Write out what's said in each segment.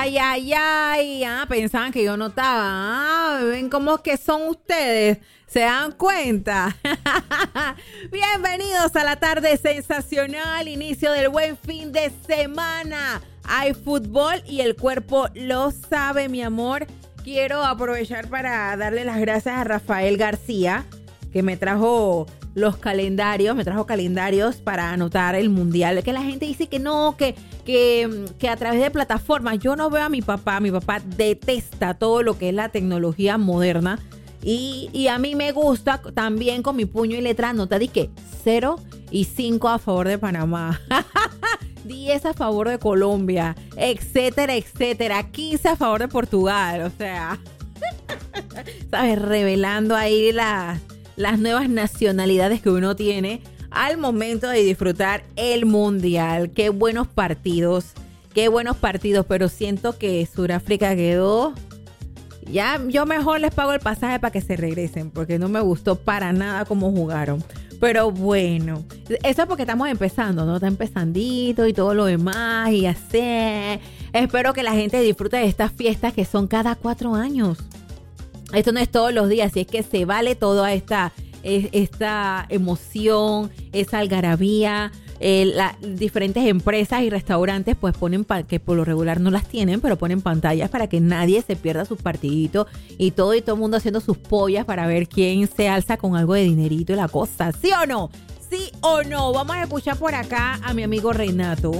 Ay. Pensaban que yo no estaba. ¿Ven cómo es que son ustedes? ¿Se dan cuenta? Bienvenidos a la tarde sensacional, inicio del buen fin de semana. Hay fútbol y el cuerpo lo sabe, mi amor. Quiero aprovechar para darle las gracias a Rafael García, que me trajo calendarios para anotar el mundial. Que la gente dice que no, que a través de plataformas. Yo no veo a mi papá detesta todo lo que es la tecnología moderna. Y a mí me gusta también con mi puño y letra anotar y que 0 y 5 a favor de Panamá. 10 a favor de Colombia, etcétera, 15 a favor de Portugal, o sea, ¿sabes? Revelando ahí las nuevas nacionalidades que uno tiene al momento de disfrutar el mundial. Qué buenos partidos, pero siento que Sudáfrica quedó... Ya, yo mejor les pago el pasaje para que se regresen, porque no me gustó para nada cómo jugaron. Pero bueno, eso es porque estamos empezando, ¿no? Está empezandito y todo lo demás y así. Espero que la gente disfrute de estas fiestas que son cada 4 años. Esto no es todos los días, y es que se vale toda esta emoción, esa algarabía. Diferentes empresas y restaurantes pues ponen, que por lo regular no las tienen, pero ponen pantallas para que nadie se pierda sus partiditos y todo el mundo haciendo sus pollas para ver quién se alza con algo de dinerito y la cosa. ¿Sí o no? ¿Sí o no? Vamos a escuchar por acá a mi amigo Renato.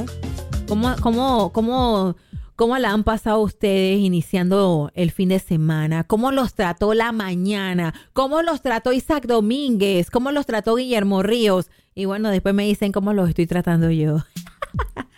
¿Cómo la han pasado ustedes iniciando el fin de semana? ¿Cómo los trató la mañana? ¿Cómo los trató Isaac Domínguez? ¿Cómo los trató Guillermo Ríos? Y bueno, después me dicen cómo los estoy tratando yo.